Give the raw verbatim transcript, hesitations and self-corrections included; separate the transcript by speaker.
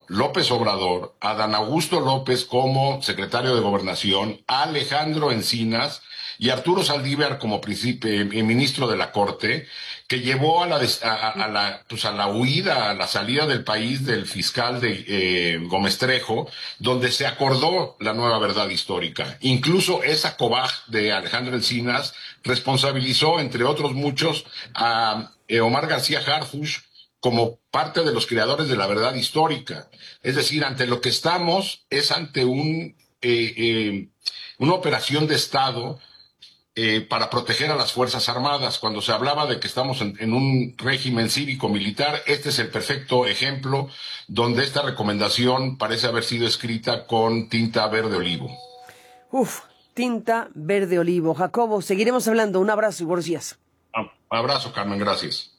Speaker 1: López Obrador, a Dan Augusto López como secretario de Gobernación, a Alejandro Encinas y a Arturo Saldívar como eh, ministro de la Corte, que llevó a la, a, a la, pues a la huida, a la salida del país del fiscal de eh, Gómez Trejo, donde se acordó la nueva verdad histórica. Incluso esa cobaj de Alejandro Encinas responsabilizó, entre otros muchos, a eh, Omar García Harfuch como parte de los creadores de la verdad histórica. Es decir, ante lo que estamos es ante un, eh, eh, una operación de Estado eh, para proteger a las Fuerzas Armadas. Cuando se hablaba de que estamos en, en un régimen cívico-militar, este es el perfecto ejemplo donde esta recomendación parece haber sido escrita con tinta verde olivo.
Speaker 2: Uf, tinta verde olivo. Jacobo, seguiremos hablando. Un abrazo y buenos días.
Speaker 1: Abrazo, Carmen, gracias.